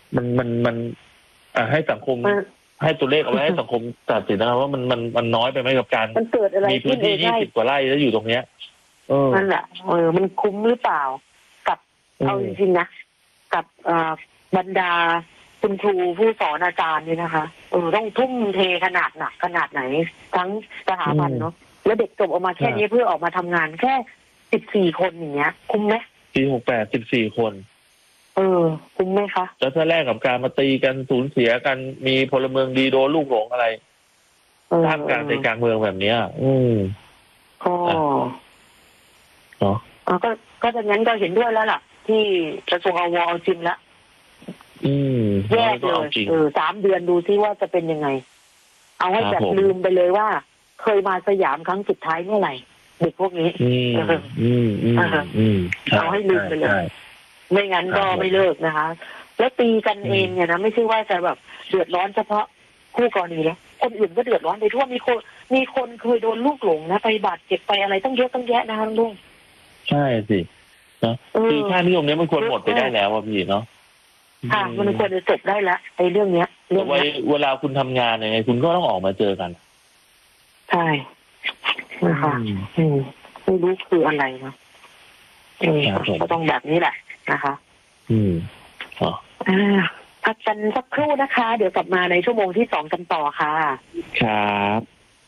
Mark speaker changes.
Speaker 1: มันให้สังคมให้ตัวเลขเอาไว้ให้สังคมตัดสินนะครับว่ามันน้อยไปไหมกับการ
Speaker 2: มันเกิดอะไร
Speaker 1: มีพื้นที่20 กว่าไร่แล้วอยู่ตรงเนี้ย
Speaker 2: นั่นแหละมันคุ้มหรือเปล่ากับเอาจริงๆนะกับบรรดาคุณครูผู้สอนอาจารย์นี่นะคะต้องทุ่มเทขนาดหนักขนาดไหนทั้งสถาบันเนาะแล้วเด็กจบออกมาแค่นี้เพื่อออกมาทำงานแค่14 คนอย่างเงี้ยคุ้มไหม
Speaker 1: ปี68 14 คน
Speaker 2: คุ้มไหมคะ
Speaker 1: แล้วถ้าแลกกับการมาตีกันสูญเสียกันมีพลเมืองดีโดนลูกหลงอะไรท่ามกลางใจกลางเมืองแบบเนี้ย
Speaker 2: ก็ดังนั้นก็เห็นด้วยแล้วล่ะที่กระทรวงเอาจริงแล้วแยกเลย3 เดือนดูซิว่าจะเป็นยังไงเอาให้แบบลืมไปเลยว่าเคยมาสยามครั้งสุดท้ายเมื่อไหร่เด็กพวกนี้เอาให้ลืมไปเลยไม่งั้นก็ไม่เลิกนะคะแล้วตีกันเองเนี่ยนะไม่ใช่ว่าจะแบบเดือดร้อนเฉพาะคู่กรณีแล้วคนอื่นก็เดือดร้อนไปทั่วมีคนเคยโดนลูกหลงนะไปบาดเจ็บไปอะไรต้องเยอะต้องแยะนะคะลุง
Speaker 1: ใช่สิเนาะคือค่านิยมนี้มันควรหมดไปได้แล้วพี่เนาะ
Speaker 2: ค่ะมันควรจะจบได้แล้วไอ้เรื่องเนี้ย
Speaker 1: เวลาคุณทำงานยังไงคุณก็ต้องออกมาเจอกัน
Speaker 2: ใช่นะคะไม่รู้คืออะไรเนาะก็ต้องแบบนี้แหละนะคะพักกันสักครู่นะคะเดี๋ยวกลับมาในชั่วโมงที่2กันต่อค่ะ
Speaker 1: ครับ